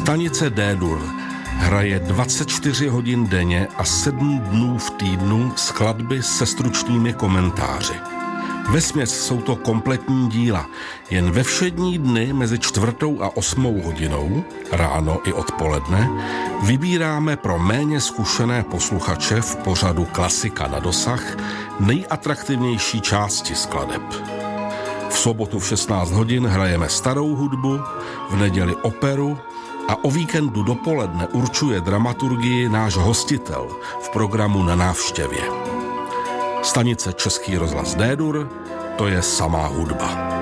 Stanice D-dur hraje 24 hodin denně a 7 dnů v týdnu skladby se stručnými komentáři. Vesměs jsou to kompletní díla. Jen ve všední dny mezi 4. a 8. hodinou, ráno i odpoledne, vybíráme pro méně zkušené posluchače v pořadu Klasika na dosah nejatraktivnější části skladeb. V sobotu v 16 hodin hrajeme starou hudbu, v neděli operu a o víkendu dopoledne určuje dramaturgii náš hostitel v programu Na návštěvě. Stanice Český rozhlas D-dur, to je samá hudba.